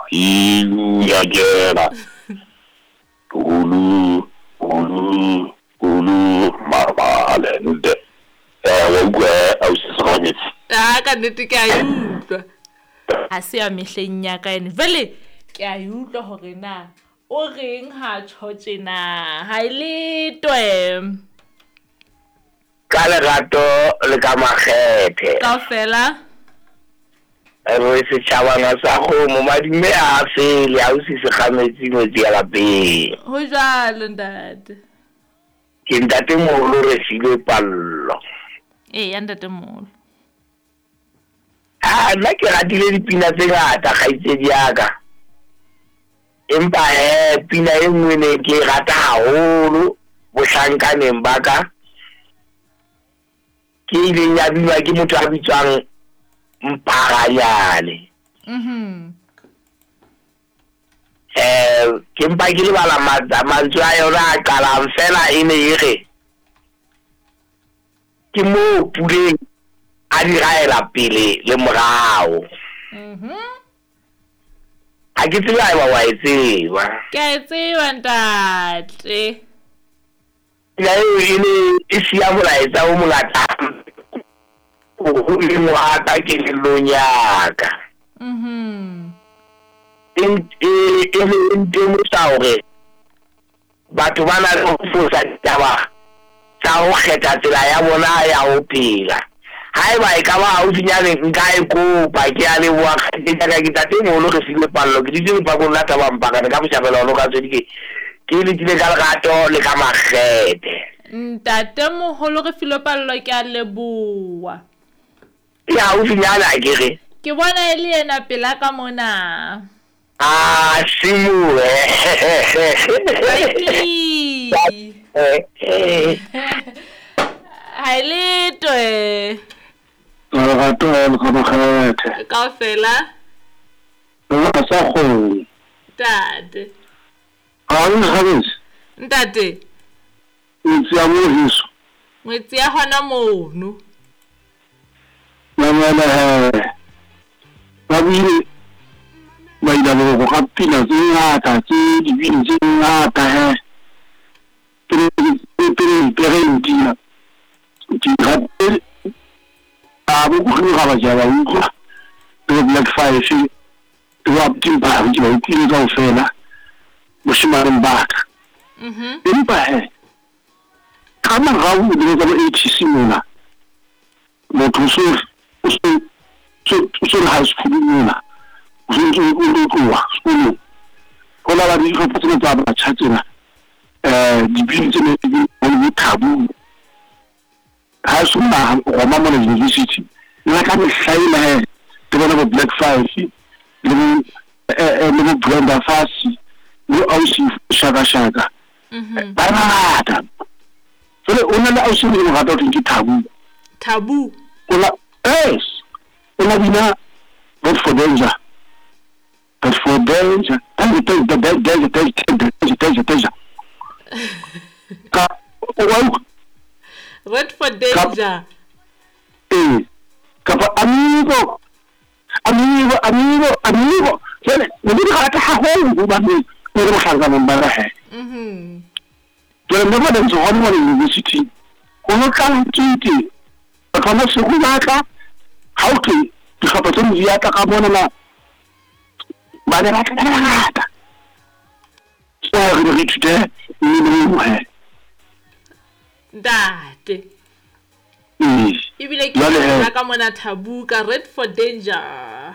ya kena ulu marmalende wa utlwa ausi Seranyetsi ka nnete ke a e utlwa ha se ya mehleng ya ka ene vele ke a e utlwa hore na o reng ha tjhotjena ha ile twe ka lerato le ka makgethe kaofela re setjhabana sa kgomo madime a fele ausi Sekgametsi metsi ya lapeng ho jwalo ntate ke ntatemoholo Refilwe Pallo ya ntatemoholo nna ke ratile dipina tse ngata kgaitsedi ya ka empa pina e nngwe ne ke rata haholo bohlankaneng ba ka ke ileng ya binwa ke motho a bitswang Mpharanyane ke mpa ke lebala mantswe a yona a qalang fela e ne e re ke moo puleng a di raela pele le morao ha ke tseba eba wa e tseba ke a e tseba ntate ya e ne e siya molaetsa o mongata o le moata ke lelong ya ka e ntemosa hore batho ba na le ho fosa ditaba tsa ho kgetha tsela ya bona ya ho phela haeba e ka ba haufinyane nka e kopa ke a leboha kgaitsedi ya ka ke ntatemoholo Refilwe Pallo ke ditse lepakong la Thabampakane ka boshabela ono ka tsedi ke letile ka lerato le ka makgethe ntatemoholo Refilwe Pallo ke a leboha ke haufinyane a ke re ke bona e le yena pela ka mona Simuwe ha ile twe lerato le ka makgethe kaofela sa kgomo ntate ntate metsi ya mohiso ngwetsi ya hona mono ba buile ba ila go ga pina tse ngata tse dibini tse ngata perendina di gape a bo go ga ba ja ba utlwa le Black Five wa timpa di ba utlwile kaofela moshimane baka empa ka morao o dire ka bo 80 mona motho so high school mona o tloha sekolong go la ba di tlhopha tsa ba tshatsena dibini tse di tabu ha sona go mama le university la ka mehlaile ke bona bo Black Five le bo Brenda Fassie le ausi shaka ba rata fele ona le ausi le rata o ke tabu ona ona bina vote for danger and the what for danger kapa amigo fele ne di rata haholo ba ne re bohlanga mo ba he ke ne ba dintse ho mo university o ka ntiti ka mo se go batla ha o ke di khapa tse di ya ka bona na ba ne rata re ithute mo ntate ebile ke la ka mona tabu ka red for danger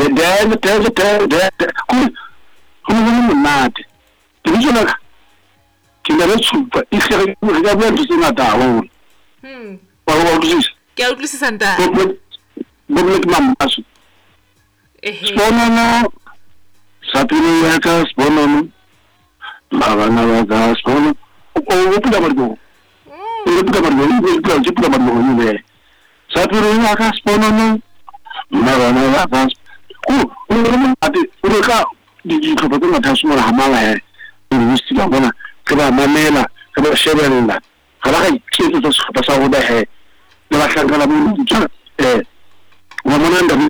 monate ke ditjona ke le tshupa e kgere ga bua ntse ngata haholo wa utlwisisa ke a utlwisisa ntate bo ke mamaso sponono sapiro ya ka sponono mabana ba ka sponono o pula margo o pula margo ne sapiro ya ka sponono mabana ba ka o ka di tlhopha tse ngata sumela ha mala university ba bona ke ba mamela ke ba shebella ga ba ga iketso tsa sehlopha sa go ba le ba hlankana mo wa mona nda